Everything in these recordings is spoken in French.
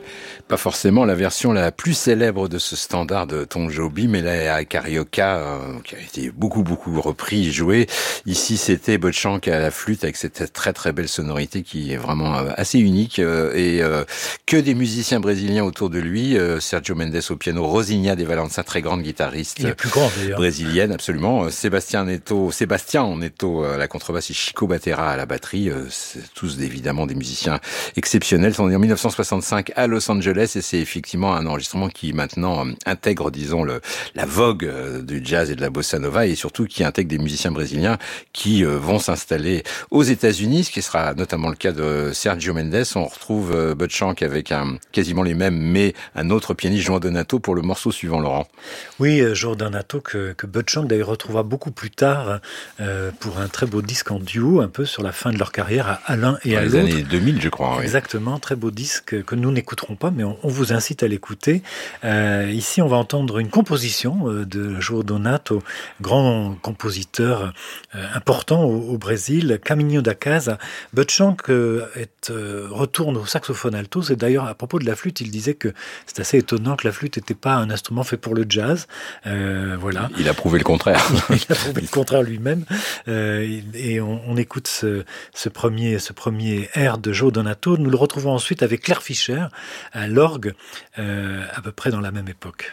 Pas forcément la version la plus célèbre de ce standard de Tom Joby, mais la Carioca, qui a été beaucoup repris et joué. Ici, c'était Botchank à la flûte avec cette très très belle sonorité qui est vraiment assez unique et que des musiciens brésiliens autour de lui. Sergio Mendes au piano, Rosinha de Valença, très grande guitariste brésilienne, absolument. Sébastien Neto à la contrebasse et Chico Batera à la batterie. C'est tous évidemment des musiciens exceptionnels. On est en 1965 à Los Angeles et c'est effectivement un enregistrement qui maintenant intègre, disons, la vogue du jazz et de la bossa nova et surtout qui intègre des musiciens brésiliens qui vont s'installer aux États-Unis, ce qui sera notamment le cas de Sergio Mendes. On retrouve Botchank avec quasiment les mêmes, mais un autre pianiste, João Donato, pour le morceau suivant, Laurent. Oui, João Donato que Botchank d'ailleurs retrouvera beaucoup plus tard pour un très beau disque en duo, un peu sur la fin de leur carrière à l'un et à l'autre. Dans les années 2000, je crois. Exactement, oui. Très beau disque que nous n'écouterons pas, mais on vous incite à l'écouter. Ici, on va entendre une composition de João Donato, grand compositeur important au Brésil, Caminho da Casa. Botchank retourne au saxophone alto. C'est d'ailleurs à propos de la flûte, il disait que c'est assez étonnant que la flûte n'était pas un instrument fait pour le jazz. Voilà. Il a prouvé le contraire. Il a prouvé le contraire lui-même. Et on écoute ce premier air de João Donato. Nous le retrouvons ensuite avec Claire Fischer à l'orgue, à peu près dans la même époque.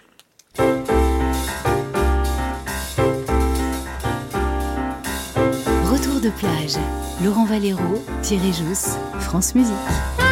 Retour de plage. Laurent Valero, Thierry Jousse, France Musique.